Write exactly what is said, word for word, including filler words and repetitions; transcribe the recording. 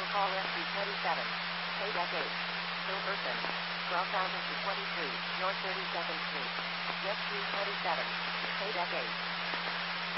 Call S three twenty-seven. Pay deck eight. Silverton. twelve thousand twenty-three. North thirty-second Street. Jet three twenty-seven. Pay deck eight.